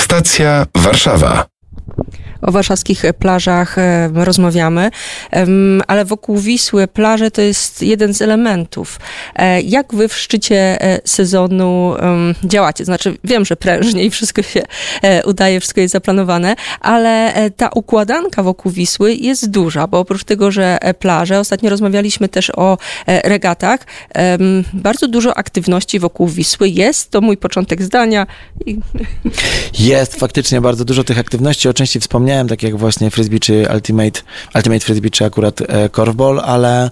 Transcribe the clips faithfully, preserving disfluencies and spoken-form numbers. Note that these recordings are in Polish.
Stacja Warszawa. O warszawskich plażach e, rozmawiamy, e, ale wokół Wisły plaże to jest jeden z elementów. E, jak wy w szczycie e, sezonu e, działacie? Znaczy, wiem, że prężnie i wszystko się e, udaje, wszystko jest zaplanowane, ale e, ta układanka wokół Wisły jest duża, bo oprócz tego, że e, plaże, ostatnio rozmawialiśmy też o e, regatach, e, bardzo dużo aktywności wokół Wisły jest. To mój początek zdania. I... Jest faktycznie bardzo dużo tych aktywności, o części wspomniałem, tak jak właśnie frisbee czy ultimate, ultimate frisbee czy akurat e, korfball, ale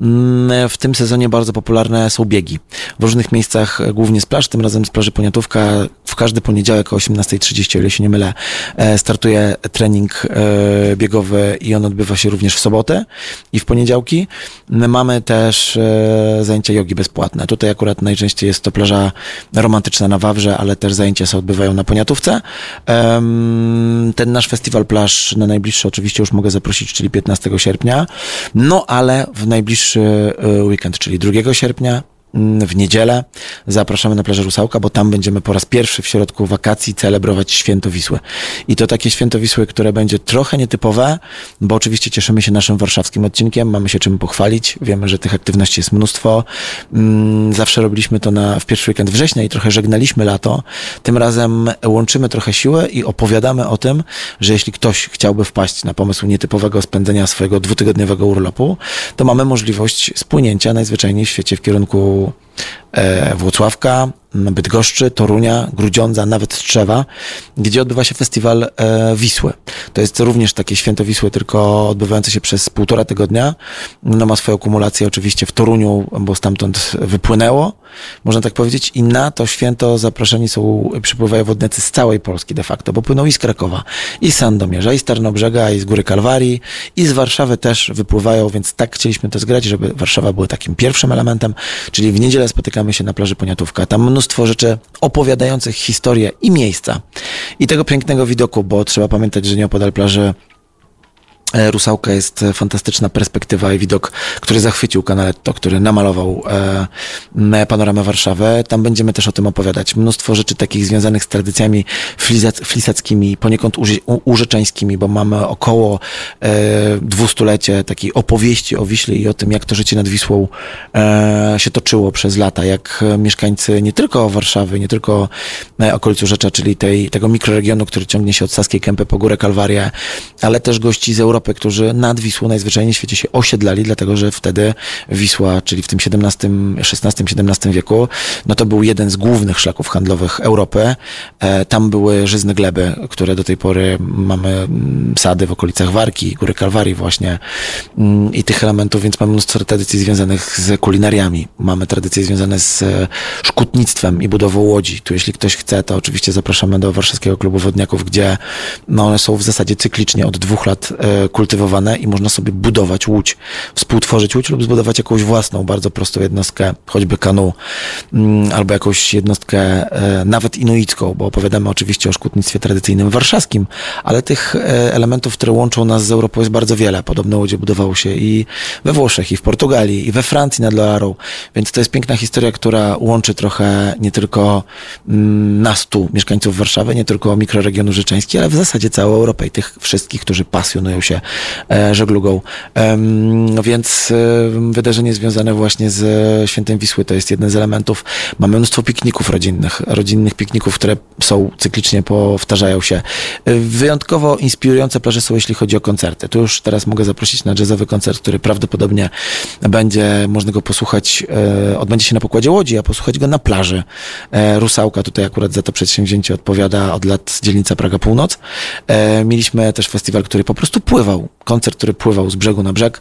mm, w tym sezonie bardzo popularne są biegi. W różnych miejscach, e, głównie z plaż, tym razem z plaży Poniatówka, w każdy poniedziałek o osiemnasta trzydzieści, o ile się nie mylę, e, startuje trening e, biegowy i on odbywa się również w sobotę i w poniedziałki. My mamy też e, zajęcia jogi bezpłatne. Tutaj akurat najczęściej jest to plaża romantyczna na Wawrze, ale też zajęcia się odbywają na Poniatówce. E, ten nasz festiwal plaż na najbliższy oczywiście już mogę zaprosić, czyli piętnastego sierpnia, no ale w najbliższy weekend, czyli drugiego sierpnia, w niedzielę zapraszamy na plażę Rusałka, bo tam będziemy po raz pierwszy w środku wakacji celebrować Święto Wisły. I to takie Święto Wisły, które będzie trochę nietypowe, bo oczywiście cieszymy się naszym warszawskim odcinkiem, mamy się czym pochwalić, wiemy, że tych aktywności jest mnóstwo. Zawsze robiliśmy to na, w pierwszy weekend września i trochę żegnaliśmy lato. Tym razem łączymy trochę siłę i opowiadamy o tym, że jeśli ktoś chciałby wpaść na pomysł nietypowego spędzenia swojego dwutygodniowego urlopu, to mamy możliwość spłynięcia najzwyczajniej w świecie w kierunku e, Włocławka, Bydgoszczy, Torunia, Grudziądza, nawet Tczewa, gdzie odbywa się festiwal e, Wisły. To jest również takie Święto Wisły, tylko odbywające się przez półtora tygodnia. No ma swoją kumulację oczywiście w Toruniu, bo stamtąd wypłynęło, można tak powiedzieć, i na to święto zaproszeni są, przypływają wodnicy z całej Polski de facto, bo płyną i z Krakowa, i z Sandomierza, i z Tarnobrzega, i z Góry Kalwarii, i z Warszawy też wypływają, więc tak chcieliśmy to zgrać, żeby Warszawa była takim pierwszym elementem, czyli w niedzielę spotykamy się na plaży Poniatówka. Tam mnóstwo rzeczy opowiadających historię i miejsca, i tego pięknego widoku, bo trzeba pamiętać, że nieopodal plaży Rusałka jest fantastyczna perspektywa i widok, który zachwycił Canaletto, który namalował e, panoramę Warszawy. Tam będziemy też o tym opowiadać. Mnóstwo rzeczy takich związanych z tradycjami flisac, flisackimi, poniekąd uży, u, urzeczeńskimi, bo mamy około e, dwustulecie takiej opowieści o Wiśle i o tym, jak to życie nad Wisłą e, się toczyło przez lata, jak mieszkańcy nie tylko Warszawy, nie tylko e, okolicy Rzecza, czyli tej, tego mikroregionu, który ciągnie się od Saskiej Kępy po Górę Kalwarię, ale też gości z Europy, którzy nad Wisłą najzwyczajniej w świecie się osiedlali, dlatego że wtedy Wisła, czyli w tym siedemnastym, szesnastym, siedemnastym wieku, no to był jeden z głównych szlaków handlowych Europy. E, tam były żyzne gleby, które do tej pory mamy sady w okolicach Warki, Góry Kalwarii właśnie mm, i tych elementów, więc mamy mnóstwo tradycji związanych z kulinariami. Mamy tradycje związane z szkutnictwem i budową łodzi. Tu jeśli ktoś chce, to oczywiście zapraszamy do Warszawskiego Klubu Wodniaków, gdzie no, one są w zasadzie cyklicznie od dwóch lat e, kultywowane i można sobie budować łódź, współtworzyć łódź lub zbudować jakąś własną, bardzo prostą jednostkę, choćby kanu, mm, albo jakąś jednostkę e, nawet inuicką, bo opowiadamy oczywiście o szkutnictwie tradycyjnym warszawskim, ale tych e, elementów, które łączą nas z Europą, jest bardzo wiele. Podobne łodzie budowało się i we Włoszech, i w Portugalii, i we Francji nad Loarą, więc to jest piękna historia, która łączy trochę nie tylko mm, nas tu, mieszkańców Warszawy, nie tylko mikroregionu życzeński, ale w zasadzie całą Europę i tych wszystkich, którzy pasjonują się e, żeglugą. E, więc e, wydarzenie związane właśnie z Świętem Wisły to jest jeden z elementów. Mamy mnóstwo pikników rodzinnych, rodzinnych pikników, które są cyklicznie, powtarzają się. E, wyjątkowo inspirujące plaże są, jeśli chodzi o koncerty. Tu już teraz mogę zaprosić na jazzowy koncert, który prawdopodobnie będzie, można go posłuchać, e, odbędzie się na pokładzie łodzi, a posłuchać go na plaży. E, Rusałka tutaj akurat za to przedsięwzięcie odpowiada od lat dzielnica Praga Północ. E, mieliśmy też festiwal, który po prostu pływał. Koncert, który pływał z brzegu na brzeg.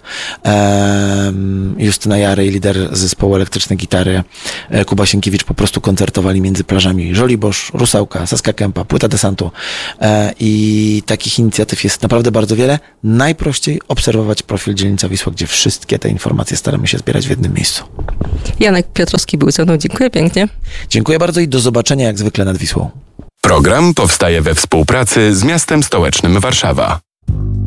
E, Justyna Jary, lider zespołu elektrycznej gitary, e, Kuba Sienkiewicz po prostu koncertowali między plażami Żoliborz, Rusałka, Saska Kępa, Płyta Desantu. E, I takich inicjatyw jest naprawdę bardzo wiele. Najprościej obserwować profil Dzielnica Wisła, gdzie wszystkie te informacje staramy się zbierać w jednym miejscu. Janek Piotrowski był ze mną. Dziękuję pięknie. Dziękuję bardzo i do zobaczenia jak zwykle nad Wisłą. Program powstaje we współpracy z miastem stołecznym Warszawa.